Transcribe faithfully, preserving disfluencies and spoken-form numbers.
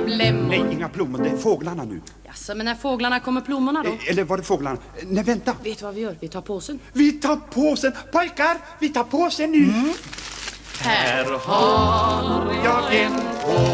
plommon. Nej, inga plommon, det är fåglarna nu. Jaså, men när fåglarna kommer plommorna då? Eller var det fåglarna? Nej, vänta. Vet du vad vi gör? Vi tar påsen. Vi tar påsen. Pojkar, vi tar påsen nu. Mm. Här har jag en påse.